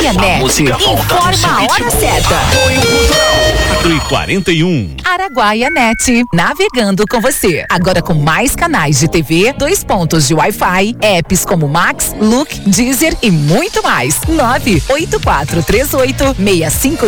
Araguaia Net. Informa a hora certa. 4h41. Araguaia Net, navegando com você. Agora com mais canais de TV, 2 pontos de Wi-Fi, apps como Max, Look, Deezer e muito mais. 9843865